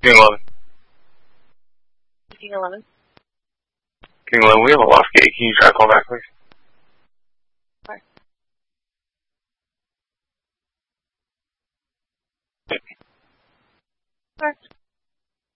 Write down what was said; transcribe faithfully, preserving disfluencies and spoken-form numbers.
King eleven. King eleven. King eleven, we have a lost gate. Can you try to call back, please?